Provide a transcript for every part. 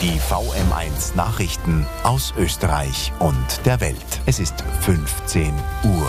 Die VM1 Nachrichten aus Österreich und der Welt. Es ist 15 Uhr.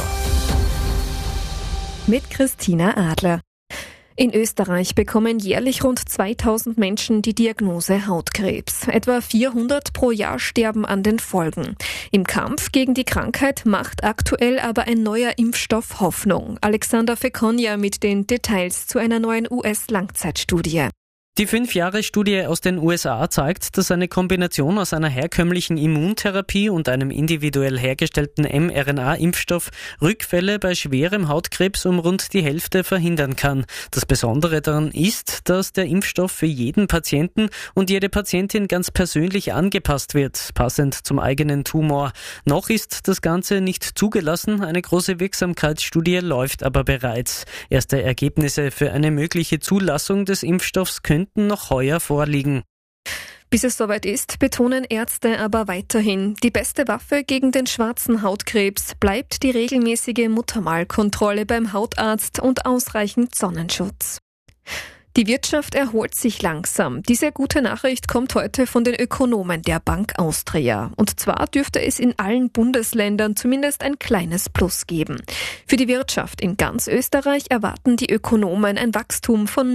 Mit Christina Adler. In Österreich bekommen jährlich rund 2000 Menschen die Diagnose Hautkrebs. Etwa 400 pro Jahr sterben an den Folgen. Im Kampf gegen die Krankheit macht aktuell aber ein neuer Impfstoff Hoffnung. Alexander Fekonja mit den Details zu einer neuen US-Langzeitstudie. Die 5-Jahre-Studie aus den USA zeigt, dass eine Kombination aus einer herkömmlichen Immuntherapie und einem individuell hergestellten mRNA-Impfstoff Rückfälle bei schwerem Hautkrebs um rund die Hälfte verhindern kann. Das Besondere daran ist, dass der Impfstoff für jeden Patienten und jede Patientin ganz persönlich angepasst wird, passend zum eigenen Tumor. Noch ist das Ganze nicht zugelassen, eine große Wirksamkeitsstudie läuft aber bereits. Erste Ergebnisse für eine mögliche Zulassung des Impfstoffs könnten noch heuer vorliegen. Bis es soweit ist, betonen Ärzte aber weiterhin, die beste Waffe gegen den schwarzen Hautkrebs bleibt die regelmäßige Muttermalkontrolle beim Hautarzt und ausreichend Sonnenschutz. Die Wirtschaft erholt sich langsam. Diese gute Nachricht kommt heute von den Ökonomen der Bank Austria. Und zwar dürfte es in allen Bundesländern zumindest ein kleines Plus geben. Für die Wirtschaft in ganz Österreich erwarten die Ökonomen ein Wachstum von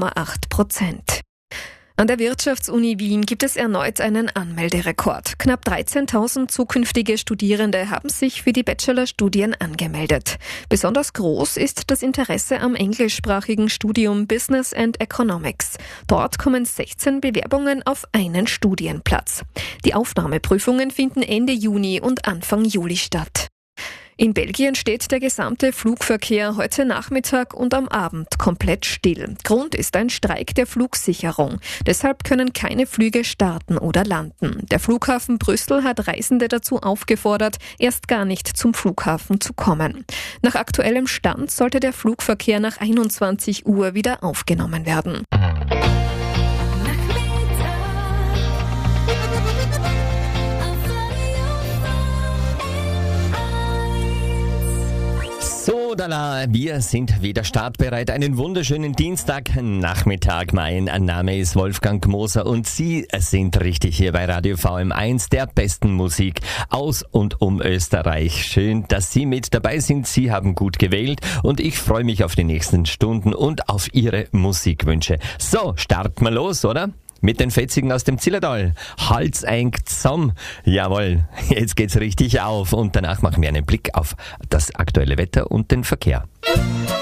0,8%. An der Wirtschaftsuni Wien gibt es erneut einen Anmelderekord. Knapp 13.000 zukünftige Studierende haben sich für die Bachelorstudien angemeldet. Besonders groß ist das Interesse am englischsprachigen Studium Business and Economics. Dort kommen 16 Bewerbungen auf einen Studienplatz. Die Aufnahmeprüfungen finden Ende Juni und Anfang Juli statt. In Belgien steht der gesamte Flugverkehr heute Nachmittag und am Abend komplett still. Grund ist ein Streik der Flugsicherung. Deshalb können keine Flüge starten oder landen. Der Flughafen Brüssel hat Reisende dazu aufgefordert, erst gar nicht zum Flughafen zu kommen. Nach aktuellem Stand sollte der Flugverkehr nach 21 Uhr wieder aufgenommen werden. So, wir sind wieder startbereit. Einen wunderschönen Dienstagnachmittag. Mein Name ist Wolfgang Moser und Sie sind richtig hier bei Radio VM1, der besten Musik aus und um Österreich. Schön, dass Sie mit dabei sind. Sie haben gut gewählt und ich freue mich auf die nächsten Stunden und auf Ihre Musikwünsche. So, starten wir los, oder? Mit den Fetzigen aus dem Zillertal. Halt's eng zusammen. Jawohl, jetzt geht's richtig auf. Und danach machen wir einen Blick auf das aktuelle Wetter und den Verkehr.